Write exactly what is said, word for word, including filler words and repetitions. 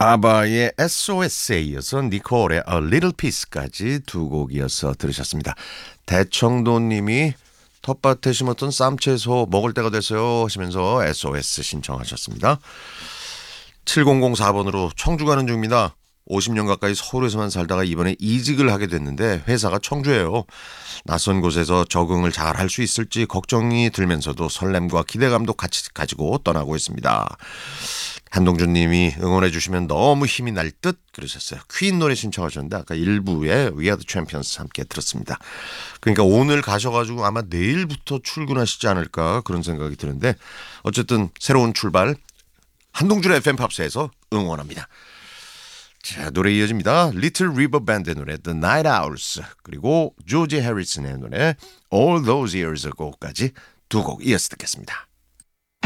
아바의 에스오에스에 이어서 니콜의 A Little Piece까지 두 곡 이어서 들으셨습니다. 대청도님이 텃밭에 심었던 쌈채소 먹을 때가 됐어요 하시면서 에스오에스 신청하셨습니다. 칠공공사 번으로 청주 가는 중입니다. 오십 년 가까이 서울에서만 살다가 이번에 이직을 하게 됐는데 회사가 청주예요. 낯선 곳에서 적응을 잘 할 수 있을지 걱정이 들면서도 설렘과 기대감도 같이 가지고 떠나고 있습니다. 한동준 님이 응원해 주시면 너무 힘이 날 듯 그러셨어요. 퀸 노래 신청하셨는데 아까 일부에 We Are The Champions 함께 들었습니다. 그러니까 오늘 가셔가지고 아마 내일부터 출근하시지 않을까 그런 생각이 드는데 어쨌든 새로운 출발 한동준 에프엠 팝스에서 응원합니다. 자, 노래 이어집니다. Little River Band의 노래 The Night Owls 그리고 조지 해리슨의 노래 All Those Years Ago까지 두 곡 이어서 듣겠습니다.